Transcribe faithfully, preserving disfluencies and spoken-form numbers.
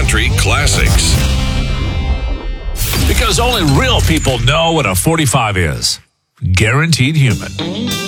country classics. Because only real people know what a forty-five is. Guaranteed Human.